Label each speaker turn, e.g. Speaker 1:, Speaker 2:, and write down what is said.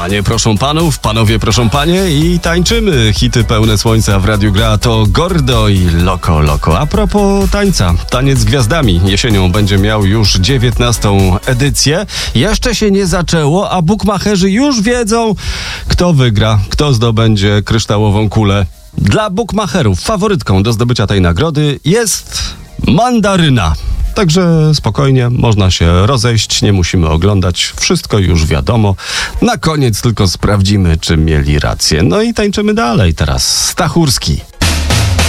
Speaker 1: Panie proszą panów, panowie proszą panie i tańczymy. Hity pełne słońca w Radiu Gra to Gordo i Loco Loco. A propos tańca, Taniec z Gwiazdami jesienią będzie miał już 19. edycję. Jeszcze się nie zaczęło, a bukmacherzy już wiedzą, kto wygra, kto zdobędzie kryształową kulę. Dla bukmacherów faworytką do zdobycia tej nagrody jest mandaryna. Także spokojnie, można się rozejść, nie musimy oglądać, wszystko już wiadomo. Na koniec tylko sprawdzimy, czy mieli rację. No i tańczymy dalej teraz. Stachurski.